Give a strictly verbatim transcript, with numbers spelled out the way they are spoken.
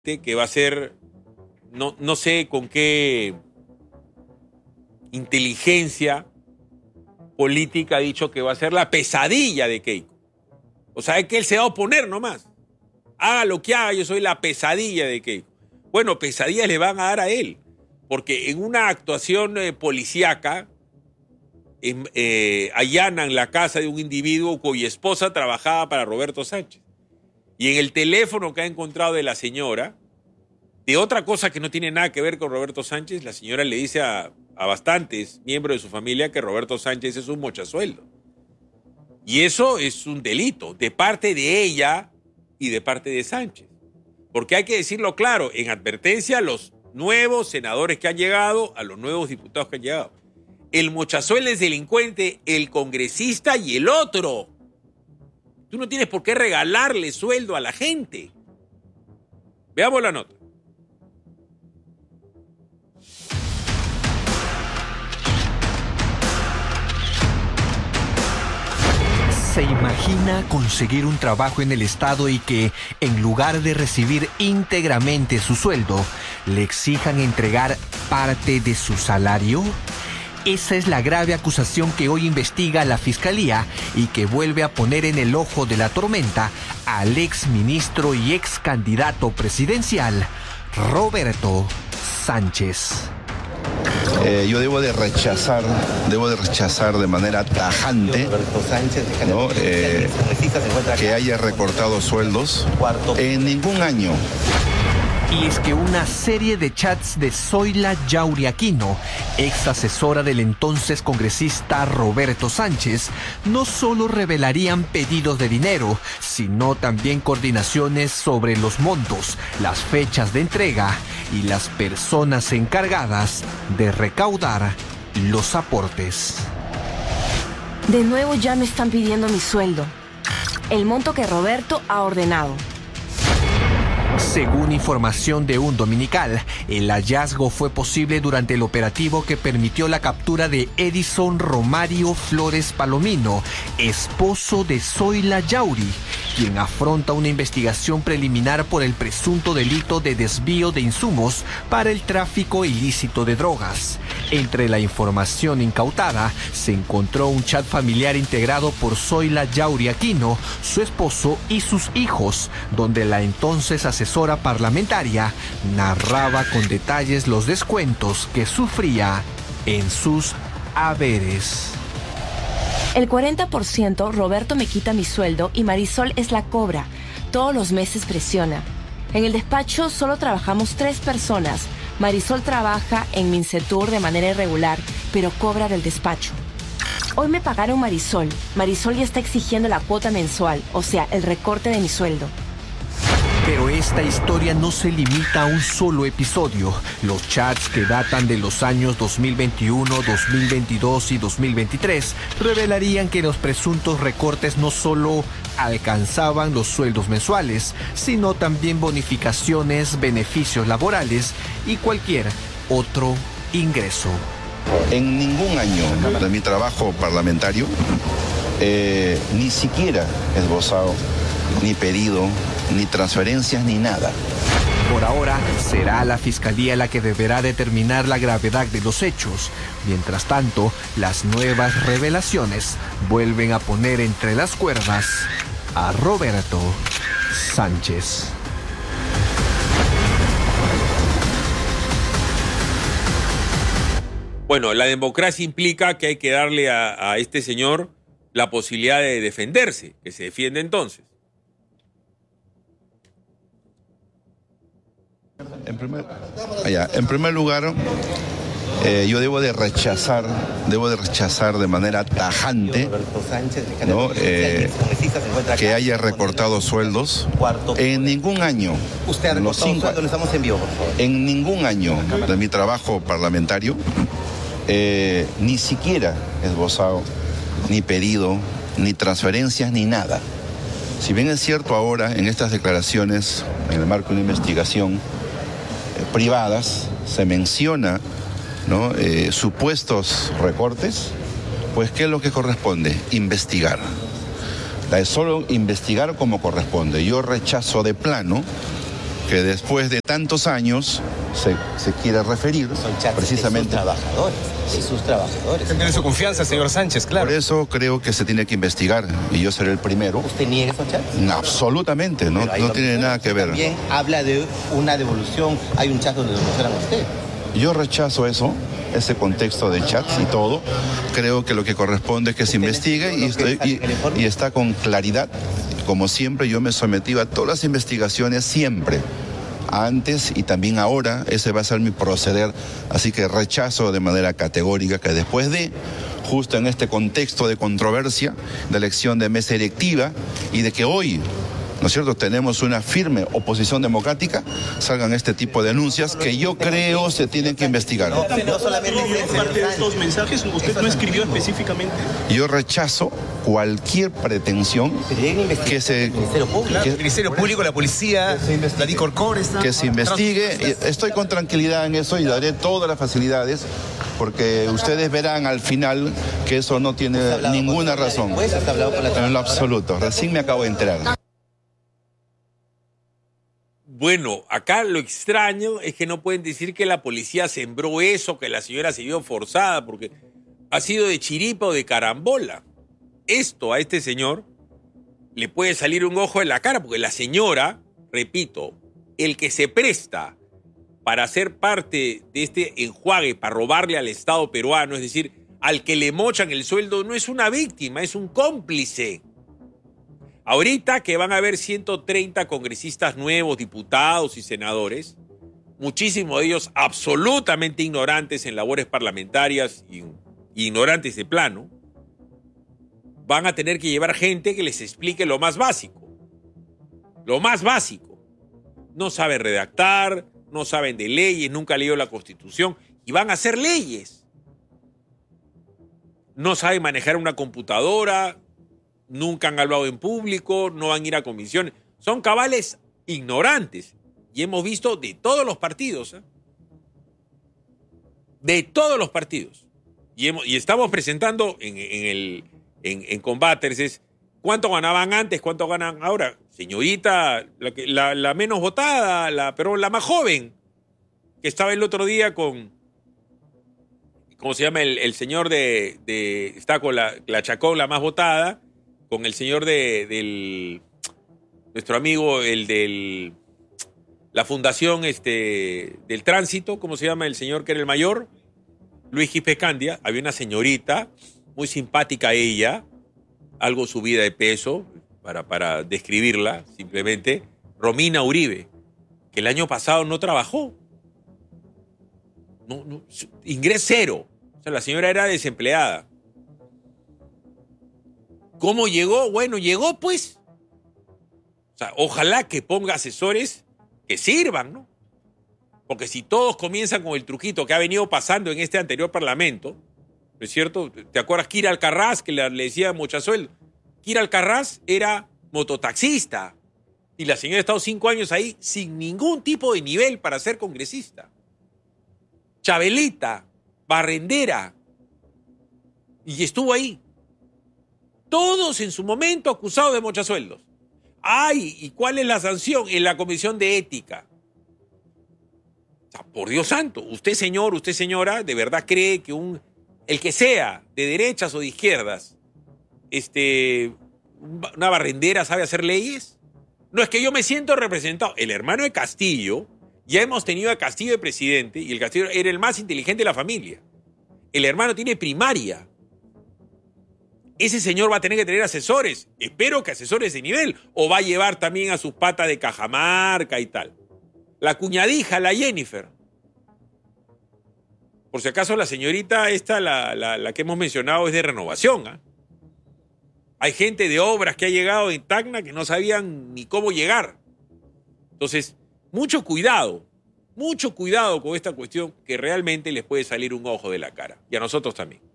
que va a ser, no, no sé con qué inteligencia política ha dicho que va a ser la pesadilla de Keiko. O sea, es que él se va a oponer nomás. Haga lo que haga, yo soy la pesadilla de Keiko. Bueno, pesadillas le van a dar a él, porque en una actuación eh, policíaca eh, eh, allanan la casa de un individuo cuya esposa trabajaba para Roberto Sánchez. Y en el teléfono que ha encontrado de la señora, de otra cosa que no tiene nada que ver con Roberto Sánchez, la señora le dice a, a bastantes miembros de su familia que Roberto Sánchez es un mochasueldo. Y eso es un delito de parte de ella y de parte de Sánchez. Porque hay que decirlo claro, en advertencia a los nuevos senadores que han llegado, a los nuevos diputados que han llegado. El mochasueldo es delincuente, el congresista y el otro. Tú no tienes por qué regalarle sueldo a la gente. Veamos la nota. ¿Se imagina conseguir un trabajo en el Estado y que, en lugar de recibir íntegramente su sueldo, le exijan entregar parte de su salario? Esa es la grave acusación que hoy investiga la Fiscalía y que vuelve a poner en el ojo de la tormenta al exministro y ex candidato presidencial, Roberto Sánchez. Eh, yo debo de rechazar, debo de rechazar de manera tajante, ¿no? eh, que haya recortado sueldos en ningún año. Y es que una serie de chats de Zoila Yauri Aquino, ex asesora del entonces congresista Roberto Sánchez, no solo revelarían pedidos de dinero, sino también coordinaciones sobre los montos, las fechas de entrega y las personas encargadas de recaudar los aportes. De nuevo ya me están pidiendo mi sueldo, el monto que Roberto ha ordenado. Según información de un dominical, el hallazgo fue posible durante el operativo que permitió la captura de Edison Romario Flores Palomino, esposo de Zoila Yauri, quien afronta una investigación preliminar por el presunto delito de desvío de insumos para el tráfico ilícito de drogas. Entre la información incautada se encontró un chat familiar integrado por Zoila Yauri Aquino, su esposo y sus hijos, donde la entonces asesora parlamentaria narraba con detalles los descuentos que sufría en sus haberes. El cuarenta por ciento Roberto me quita mi sueldo y Marisol es la cobra. Todos los meses presiona. En el despacho solo trabajamos tres personas. Marisol trabaja en Mincetur de manera irregular, pero cobra del despacho. Hoy me pagaron Marisol. Marisol ya está exigiendo la cuota mensual, o sea, el recorte de mi sueldo. Pero esta historia no se limita a un solo episodio. Los chats que datan de los años dos mil veintiuno, dos mil veintidós y dos mil veintitrés revelarían que los presuntos recortes no solo alcanzaban los sueldos mensuales, sino también bonificaciones, beneficios laborales y cualquier otro ingreso. En ningún año de mi trabajo parlamentario, eh, ni siquiera esbozado, ni pedido, ni transferencias, ni nada. Por ahora, será la Fiscalía la que deberá determinar la gravedad de los hechos. Mientras tanto, las nuevas revelaciones vuelven a poner entre las cuerdas a Roberto Sánchez. Bueno, la democracia implica que hay que darle a, a este señor la posibilidad de defenderse, que se defiende entonces. En primer, allá, en primer lugar, eh, yo debo de rechazar, debo de rechazar de manera tajante, ¿no? eh, que haya recortado sueldos en ningún año. Usted ha recortado cinco, sueldos, le estamos en vivo, por favor. En ningún año de mi trabajo parlamentario, eh, ni siquiera esbozado, ni pedido, ni transferencias, ni nada. Si bien es cierto ahora, en estas declaraciones, en el marco de una investigación, privadas, se menciona, ¿no? eh, supuestos recortes, pues ¿qué es lo que corresponde? Investigar. La de solo investigar como corresponde. Yo rechazo de plano que después de tantos años se, se quiere referir Son chats precisamente. de sus trabajadores, de sus trabajadores. Tiene su confianza, señor Sánchez, claro. Por eso creo que se tiene que investigar y yo seré el primero. ¿Usted niega esos chats? No, absolutamente, no, Pero ahí no lo tiene menciona. nada que ver. También habla de una devolución. Hay un chat donde lo mencionan a usted. Yo rechazo eso, ese contexto de chats y todo. Creo que lo que corresponde es que se investigue y, estoy, y, y está con claridad. Como siempre, yo me sometí a todas las investigaciones siempre. Antes y también ahora, ese va a ser mi proceder. Así que rechazo de manera categórica que después de, justo en este contexto de controversia, de elección de mesa directiva y de que hoy, ¿no es cierto?, tenemos una firme oposición democrática, salgan este tipo de denuncias que yo creo se tienen que investigar. No, no solamente ¿Escribió parte de estos mensajes? ¿Usted no escribió específicamente? Yo rechazo cualquier pretensión que se, El Ministerio Público. que- El Ministerio Público, la policía, la DICORCOR está... que se investigue. Y estoy con tranquilidad en eso y daré todas las facilidades porque ustedes verán al final que eso no tiene ¿Has hablado ninguna con la razón. jueza? ¿Has hablado con la En lo trabajadora? absoluto. Recién me acabo de enterar. Bueno, acá lo extraño es que no pueden decir que la policía sembró eso, que la señora se vio forzada, porque ha sido de chiripa o de carambola. Esto a este señor le puede salir un ojo en la cara, porque la señora, repito, el que se presta para ser parte de este enjuague, para robarle al Estado peruano, es decir, al que le mochan el sueldo, no es una víctima, es un cómplice. Ahorita que van a haber ciento treinta congresistas nuevos, diputados y senadores, muchísimos de ellos absolutamente ignorantes en labores parlamentarias y ignorantes de plano, van a tener que llevar gente que les explique lo más básico. Lo más básico. No saben redactar, no saben de leyes, nunca han leído la Constitución y van a hacer leyes. No saben manejar una computadora, nunca han hablado en público, no van a ir a comisiones. Son cabales ignorantes. Y hemos visto de todos los partidos. ¿eh? De todos los partidos. Y, hemos, y estamos presentando en, en, el, en, en Combaters es cuánto ganaban antes, cuánto ganan ahora. Señorita, la, que- la, la menos votada, la, pero la más joven, que estaba el otro día con... ¿Cómo se llama? El, el señor de, de... Está con la, la Chacón, la más votada, con el señor de, del... Nuestro amigo, el del... La fundación este, del tránsito, ¿cómo se llama? El señor que era el mayor, Luis Quispe Candia. Había una señorita, muy simpática ella, algo subida de peso, para, para describirla simplemente, Romina Uribe, que el año pasado no trabajó. No, no, ingreso cero. O sea, la señora era desempleada. ¿Cómo llegó? Bueno, llegó pues. O sea, ojalá que ponga asesores que sirvan, ¿no? Porque si todos comienzan con el truquito que ha venido pasando en este anterior parlamento, ¿no es cierto? ¿Te acuerdas Kira Alcarraz, que le, le decía mucha sueldo? Kira Alcarraz era mototaxista y la señora ha estado cinco años ahí sin ningún tipo de nivel para ser congresista. Chabelita, barrendera, y estuvo ahí. Todos en su momento acusados de mochasueldos. Ay, ¿y cuál es la sanción? En la Comisión de Ética. O sea, por Dios santo, usted señor, usted señora, ¿de verdad cree que un el que sea, de derechas o de izquierdas, este, una barrendera sabe hacer leyes? No, es que yo me siento representado. El hermano de Castillo, ya hemos tenido a Castillo de presidente y el Castillo era el más inteligente de la familia. El hermano tiene primaria. Ese señor va a tener que tener asesores. Espero que asesores de nivel. O va a llevar también a sus patas de Cajamarca y tal. La cuñadija, la Jennifer. Por si acaso la señorita esta, la, la, la que hemos mencionado, es de Renovación. ¿eh? Hay gente de obras que ha llegado en Tacna que no sabían ni cómo llegar. Entonces, mucho cuidado. Mucho cuidado con esta cuestión que realmente les puede salir un ojo de la cara. Y a nosotros también.